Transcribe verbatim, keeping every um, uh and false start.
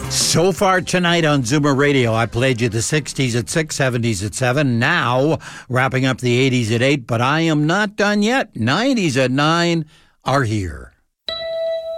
So far tonight on Zoomer Radio, I played you the sixties at six, seventies at seven, now wrapping up the eighties at eight, but I am not done yet. nineties at nine are here.